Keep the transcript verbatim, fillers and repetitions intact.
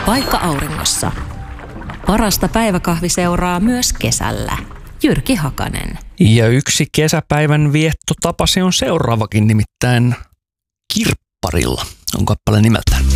Paikka auringossa. Parasta päiväkahviseuraa myös kesällä. Jyrki Hakanen. Ja yksi kesäpäivän viettotapa se on seuraavakin, nimittäin kirpparilla on kappale nimeltään.